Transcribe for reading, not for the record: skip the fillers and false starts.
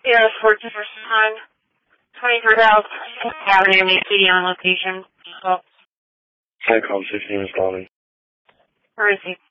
Sierra 14 first time, 23 South Avenue, McCity on location. Calm 16 responding. Where is he?